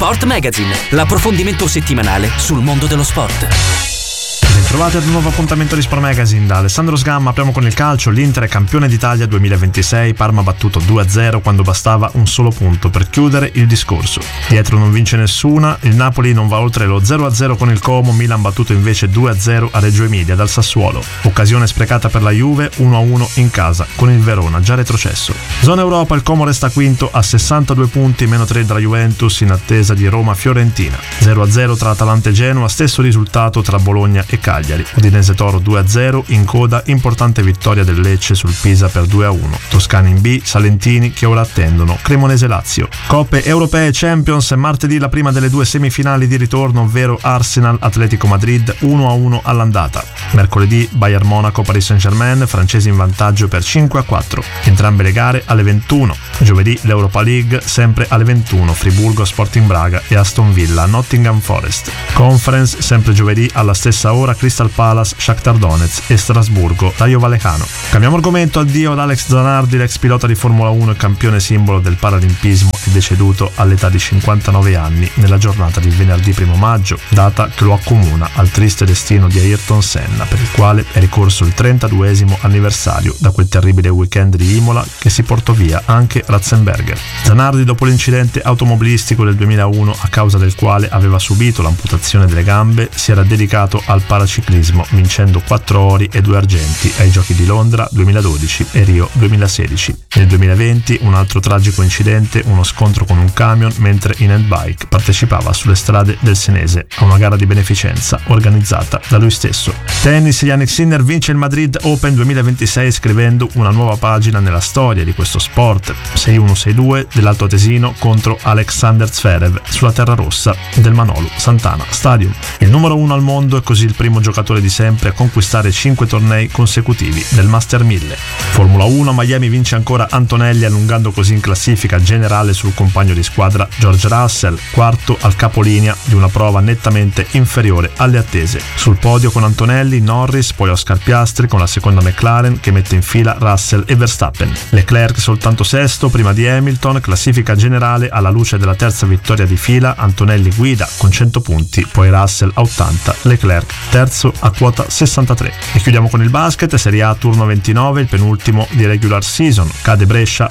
Sport Magazine, l'approfondimento settimanale sul mondo dello sport. Bentrovati ad un nuovo appuntamento di Sport Magazine. Da Alessandro Sgamma apriamo con il calcio. L'Inter è campione d'Italia 2026, Parma ha battuto 2-0 quando bastava un solo punto per chiudere il discorso. Dietro non vince nessuna, il Napoli non va oltre lo 0-0 con il Como, Milan battuto invece 2-0 a Reggio Emilia dal Sassuolo. Occasione sprecata per la Juve, 1-1 in casa con il Verona, già retrocesso. Zona Europa, il Como resta quinto a 62 punti, meno 3 dalla Juventus in attesa di Roma-Fiorentina. 0-0 tra Atalanta e Genoa, stesso risultato tra Bologna e Cagliari. Udinese Toro 2-0, in coda importante vittoria del Lecce sul Pisa per 2-1. Toscani in B, Salentini che ora attendono Cremonese Lazio. Coppe europee e Champions, martedì la prima delle due semifinali di ritorno, ovvero Arsenal Atletico Madrid 1-1 all'andata. Mercoledì Bayern Monaco Paris Saint-Germain, francesi in vantaggio per 5-4. Entrambe le gare alle 21. Giovedì l'Europa League sempre alle 21, Friburgo Sporting Braga e Aston Villa Nottingham Forest. Conference sempre giovedì alla stessa ora, Crystal Palace, Shakhtar Donetsk e Strasburgo, Rayo Vallecano. Cambiamo argomento, addio ad Alex Zanardi, l'ex pilota di Formula 1 e campione simbolo del paralimpismo, è deceduto all'età di 59 anni nella giornata di venerdì 1 maggio, data che lo accomuna al triste destino di Ayrton Senna, per il quale è ricorso il 32esimo anniversario da quel terribile weekend di Imola che si portò via anche Ratzenberger. Zanardi, dopo l'incidente automobilistico del 2001 a causa del quale aveva subito l'amputazione delle gambe, si era dedicato al paraciclismo, vincendo 4 ori e 2 argenti ai Giochi di Londra 2012 e Rio 2016. Nel 2020 un altro tragico incidente, uno scontro con un camion mentre in handbike partecipava sulle strade del Senese a una gara di beneficenza organizzata da lui stesso. Tennis, Jannik Sinner vince il Madrid Open 2026 scrivendo una nuova pagina nella storia di questo sport. 6-1-6-2 dell'altoatesino contro Alexander Zverev sulla terra rossa del Manolo Santana Stadium. Il numero 1 al mondo è così il primo giocatore di sempre a conquistare 5 tornei consecutivi del Master 1000. Formula 1, a Miami vince ancora Antonelli, allungando così in classifica generale sul compagno di squadra George Russell, quarto al capolinea di una prova nettamente inferiore alle attese. Sul podio con Antonelli, Norris, poi Oscar Piastri con la seconda McLaren che mette in fila Russell e Verstappen. Leclerc soltanto sesto prima di Hamilton, classifica generale alla luce della terza vittoria di fila, Antonelli guida con 100 punti, poi Russell a 80, Leclerc terzo a quota 63. E chiudiamo con il basket, Serie A turno 29, il penultimo di regular season. Cade Brescia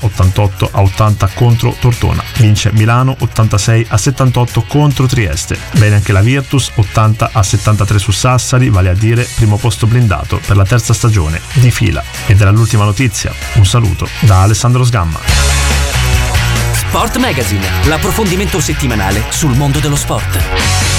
88-80 contro Tortona. Vince Milano 86-78 contro Trieste. Bene anche la Virtus 80-73 su Sassari, vale a dire primo posto blindato per la terza stagione di fila. Ed era l'ultima notizia. Un saluto da Alessandro Sgamma. Sport Magazine, l'approfondimento settimanale sul mondo dello sport.